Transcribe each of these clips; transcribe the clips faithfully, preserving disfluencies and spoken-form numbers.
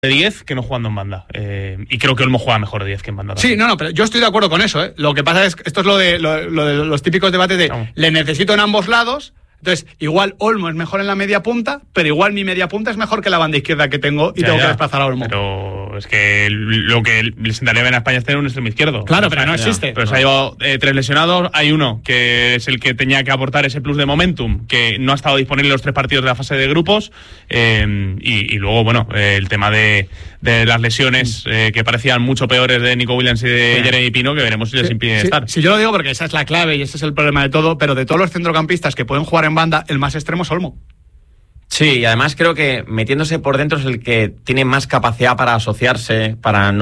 de diez que no jugando en banda. Eh, y creo que Olmo juega mejor de diez que en banda. Sí, no, no, pero yo estoy de acuerdo con eso, ¿eh? Lo que pasa es que esto es lo de, lo, lo de los típicos debates de no. le necesito en ambos lados. Entonces, igual Olmo es mejor en la media punta, pero igual mi media punta es mejor que la banda izquierda que tengo y ya, tengo ya, que desplazar a Olmo. Pero es que lo que le sentaría bien a España es tener un extremo izquierdo. Claro, o sea, pero no ya. existe. Pero no. se ha llevado eh, tres lesionados. Hay uno que es el que tenía que aportar ese plus de momentum, que no ha estado disponible en los tres partidos de la fase de grupos. Eh, y, y luego, bueno, eh, el tema de, de las lesiones eh, que parecían mucho peores de Nico Williams y de sí. Jeremy Pino, que veremos si sí, les impide sí, estar. Sí, yo lo digo porque esa es la clave y ese es el problema de todo, pero de todos los centrocampistas que pueden jugar en banda, el más extremo es Olmo. Sí, y además creo que metiéndose por dentro es el que tiene más capacidad para asociarse, para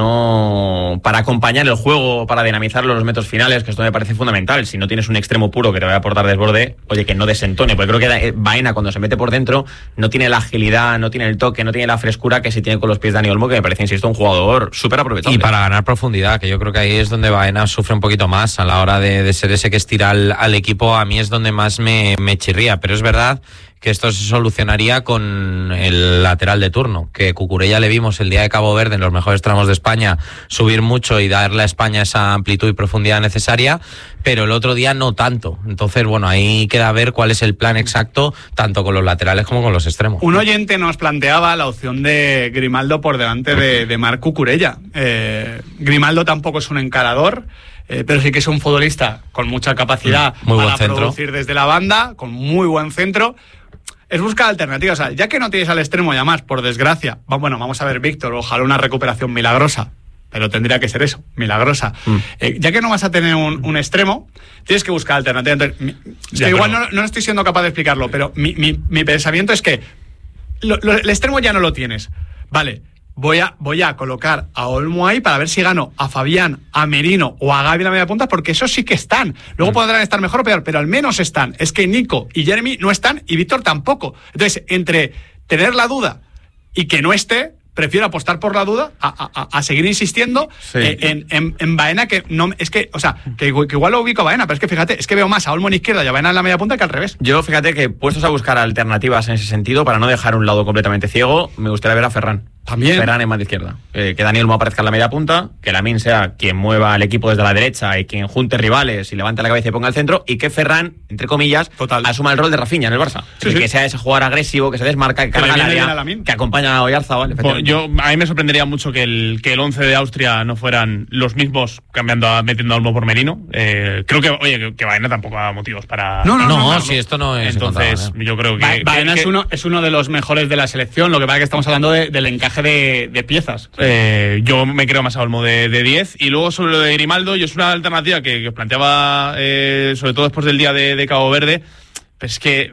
no, para acompañar el juego, para dinamizar los metros finales, que esto me parece fundamental. Si no tienes un extremo puro que te vaya a aportar desborde, oye, que no desentone, porque creo que Baena cuando se mete por dentro no tiene la agilidad, no tiene el toque, no tiene la frescura que sí tiene con los pies Dani Olmo, que me parece, insisto, un jugador súper aprovechable. Y para ganar profundidad, que yo creo que ahí es donde Baena sufre un poquito más a la hora de, de ser ese que estira al, al equipo. A mí es donde más me, me chirría, pero es verdad que esto se solucionaría con el lateral de turno, que Cucurella le vimos el día de Cabo Verde en los mejores tramos de España subir mucho y darle a España esa amplitud y profundidad necesaria, pero el otro día no tanto. Entonces, bueno, ahí queda ver cuál es el plan exacto, tanto con los laterales como con los extremos. Un oyente nos planteaba la opción de Grimaldo por delante de, de Marc Cucurella. Eh, Grimaldo tampoco es un encarador, Eh, pero sí que es un futbolista con mucha capacidad muy buen para centro. producir desde la banda, con muy buen centro. Es buscar alternativas. O sea, ya que no tienes al extremo, y además, por desgracia, bueno, vamos a ver, Víctor, ojalá una recuperación milagrosa, pero tendría que ser eso, milagrosa. Mm. Eh, ya que no vas a tener un, un extremo, tienes que buscar alternativas. Entonces, mi, ya, que igual pero... no, no estoy siendo capaz de explicarlo, pero mi, mi, mi pensamiento es que lo, lo, el extremo ya no lo tienes. Vale. Voy a, voy a colocar a Olmo ahí para ver si gano a Fabián, a Merino o a Gavi en la media punta, porque esos sí que están. Luego mm. podrán estar mejor o peor, pero al menos están. Es que Nico y Jeremy no están y Víctor tampoco. Entonces, entre tener la duda y que no esté, prefiero apostar por la duda a, a, a seguir insistiendo sí. en, en, en Baena, que no es que, o sea, que, que igual lo ubico a Baena, pero es que fíjate, es que veo más a Olmo en izquierda y a Baena en la media punta que al revés. Yo, fíjate que puestos a buscar alternativas en ese sentido, para no dejar un lado completamente ciego, me gustaría ver a Ferran. También. Ferran en más de izquierda. Eh, que Dani Olmo aparezca en la media punta, que Lamine sea quien mueva al equipo desde la derecha y quien junte rivales y levante la cabeza y ponga el centro, y que Ferran, entre comillas, Total. asuma el rol de Rafinha en el Barça. Sí, sí. Que sea ese jugador agresivo, que se desmarca, que, que carga el área, que acompaña a Oyarzabal. Pues yo, a mí me sorprendería mucho que el que el once de Austria no fueran los mismos cambiando a, metiendo a Olmo por Merino. Eh, creo que, oye, que, que Baena tampoco ha motivos para... No, no, no, no, no si esto no es... Entonces, yo creo que... Ba Baena que, es, uno, es uno de los mejores de la selección, lo que pasa es que estamos hablando de, del encaje de, de piezas. Eh, yo me creo más a Olmo de, de diez. Y luego sobre lo de Grimaldo, yo es una alternativa que, que os planteaba, eh, sobre todo después del día de, de Cabo Verde, pues es que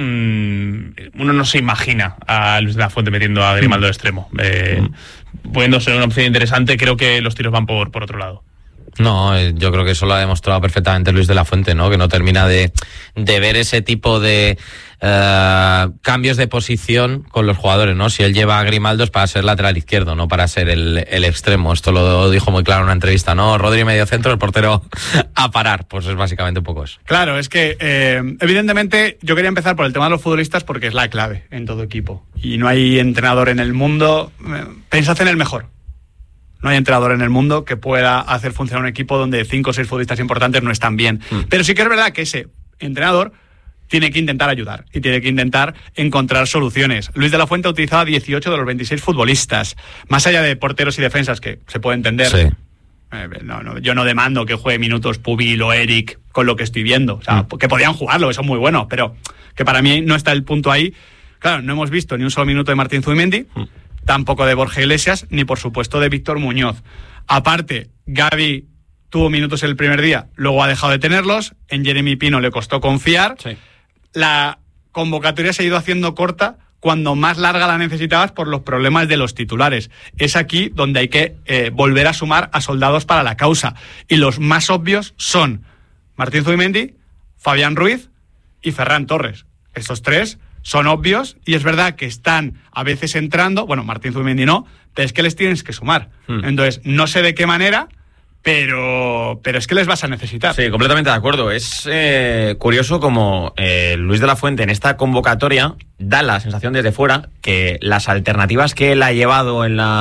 mmm, uno no se imagina a Luis de la Fuente metiendo a Grimaldo de extremo. Eh, mm. Pudiendo ser una opción interesante, creo que los tiros van por, por otro lado. No, yo creo que eso lo ha demostrado perfectamente Luis de la Fuente, ¿no? Que no termina de, de ver ese tipo de uh, cambios de posición con los jugadores, ¿no? Si él lleva a Grimaldo es para ser lateral izquierdo, no para ser el, el extremo. Esto lo dijo muy claro en una entrevista, ¿no? Rodri medio centro, el portero a parar. Pues es básicamente un poco eso. Claro, es que eh, evidentemente yo quería empezar por el tema de los futbolistas porque es la clave en todo equipo. Y no hay entrenador en el mundo... Eh, pensad en el mejor. No hay entrenador en el mundo que pueda hacer funcionar un equipo donde cinco o seis futbolistas importantes no están bien. Mm. Pero sí que es verdad que ese entrenador tiene que intentar ayudar y tiene que intentar encontrar soluciones. Luis de la Fuente ha utilizado a dieciocho de los veintiséis futbolistas. Más allá de porteros y defensas, que se puede entender. Sí. Eh, no, no, yo no demando que juegue minutos Pubil o Eric con lo que estoy viendo. O sea, mm. que podían jugarlo, que son muy buenos, pero que para mí no está el punto ahí. Claro, no hemos visto ni un solo minuto de Martín Zubimendi. Mm. Tampoco de Borja Iglesias, ni por supuesto de Víctor Muñoz. Aparte, Gavi tuvo minutos el primer día, luego ha dejado de tenerlos. En Jeremy Pino le costó confiar. Sí. La convocatoria se ha ido haciendo corta cuando más larga la necesitabas por los problemas de los titulares. Es aquí donde hay que eh, volver a sumar a soldados para la causa. Y los más obvios son Martín Zubimendi, Fabián Ruiz y Ferran Torres. Estos tres son obvios y es verdad que están a veces entrando, bueno, Martín Zubimendi no, pero es que les tienes que sumar. Hmm. Entonces, no sé de qué manera, Pero, pero es que les vas a necesitar. Sí, completamente de acuerdo. Es eh, curioso como eh, Luis de la Fuente en esta convocatoria da la sensación desde fuera que las alternativas que él ha llevado en la